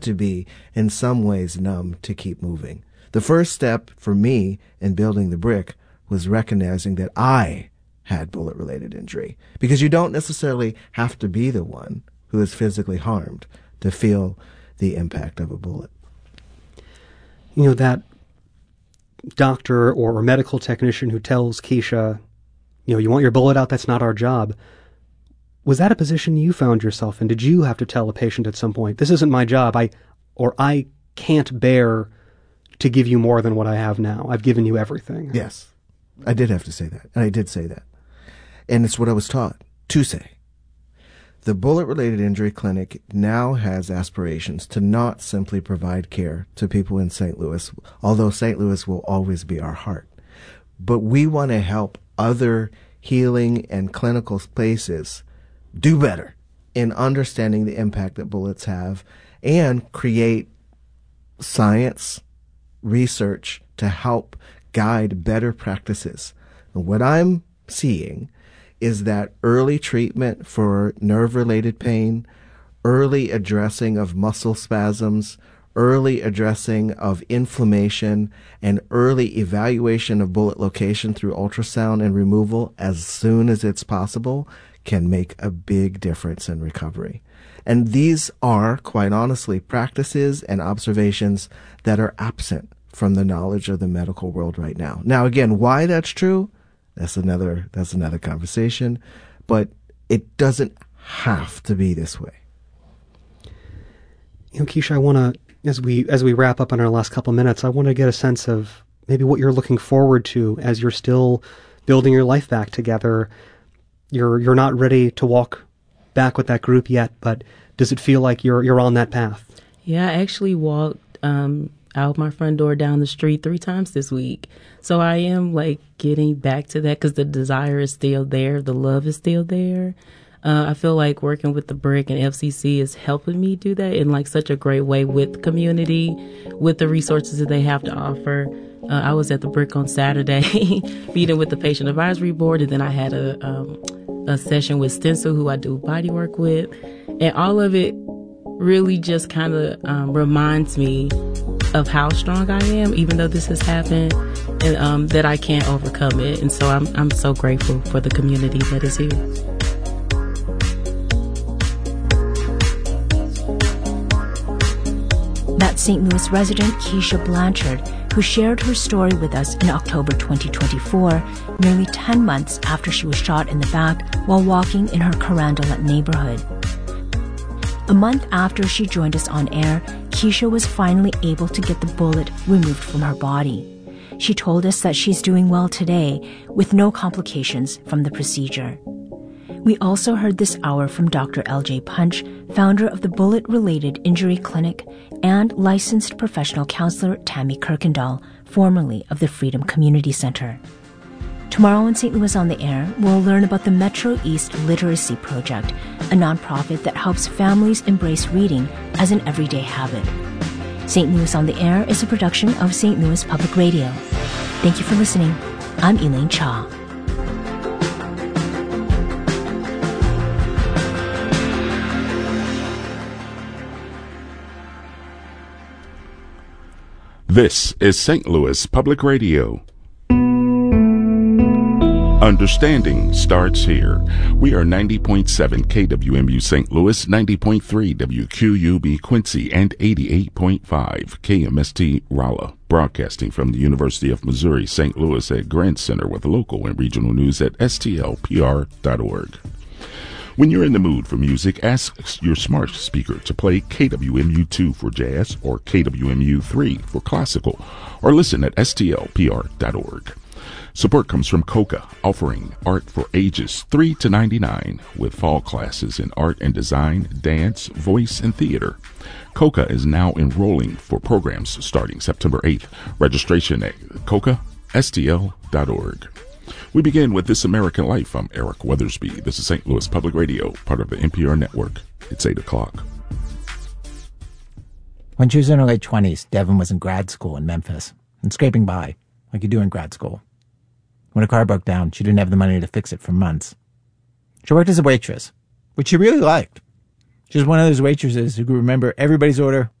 to be in some ways numb to keep moving. The first step for me in building the brick was recognizing that I had bullet-related injury, because you don't necessarily have to be the one who is physically harmed to feel the impact of a bullet. You know, that doctor or medical technician who tells Keisha, you know, you want your bullet out, that's not our job. Was that a position you found yourself in? Did you have to tell a patient at some point, this isn't my job, I can't bear to give you more than what I have now. I've given you everything. Yes, I did have to say that, and I did say that. And it's what I was taught to say. The Bullet-Related Injury Clinic now has aspirations to not simply provide care to people in St. Louis, although St. Louis will always be our heart. But we want to help other healing and clinical places do better in understanding the impact that bullets have and create science, research to help guide better practices. And what I'm seeing is that early treatment for nerve-related pain, early addressing of muscle spasms, early addressing of inflammation, and early evaluation of bullet location through ultrasound and removal as soon as it's possible can make a big difference in recovery. And these are, quite honestly, practices and observations that are absent from the knowledge of the medical world right now. Now, again, why that's true, that's another conversation, but it doesn't have to be this way. You know, Keisha, I want to, as we wrap up in our last couple minutes, I want to get a sense of maybe what you're looking forward to as you're still building your life back together. You're not ready to walk back with that group yet, but does it feel like you're on that path? Yeah, I actually walked out my front door down the street 3 times this week. So I am like getting back to that because the desire is still there. The love is still there. I feel like working with the Brick and FCC is helping me do that in like such a great way with community, with the resources that they have to offer. I was at the Brick on Saturday meeting with the Patient Advisory Board, and then I had a session with Stencil, who I do body work with. And all of it really just kind of reminds me of how strong I am, even though this has happened, and that I can't overcome it. And so I'm so grateful for the community that is here. That's St. Louis resident Keisha Blanchard, who shared her story with us in October 2024, nearly 10 months after she was shot in the back while walking in her Carondelet neighborhood. A month after she joined us on air, Keisha was finally able to get the bullet removed from her body. She told us that she's doing well today, with no complications from the procedure. We also heard this hour from Dr. L.J. Punch, founder of the Bullet-Related Injury Clinic, and licensed professional counselor Tammy Kirkendall, formerly of the Freedom Community Center. Tomorrow on St. Louis on the Air, we'll learn about the Metro East Literacy Project, a nonprofit that helps families embrace reading as an everyday habit. St. Louis on the Air is a production of St. Louis Public Radio. Thank you for listening. I'm Elaine Cha. This is St. Louis Public Radio. Understanding starts here. We are 90.7 KWMU St. Louis, 90.3 WQUB Quincy, and 88.5 KMST Rolla, broadcasting from the University of Missouri St. Louis at Grant Center with local and regional news at stlpr.org. When you're in the mood for music, ask your smart speaker to play KWMU2 for jazz or KWMU3 for classical, or listen at stlpr.org. Support comes from COCA, offering art for ages 3 to 99 with fall classes in art and design, dance, voice, and theater. COCA is now enrolling for programs starting September 8th. Registration at cocastl.org. We begin with This American Life. I'm Eric Weathersby. This is St. Louis Public Radio, part of the NPR network. It's 8 o'clock. When she was in her late 20s, Devin was in grad school in Memphis and scraping by, like you do in grad school. When her car broke down, she didn't have the money to fix it for months. She worked as a waitress, which she really liked. She was one of those waitresses who could remember everybody's order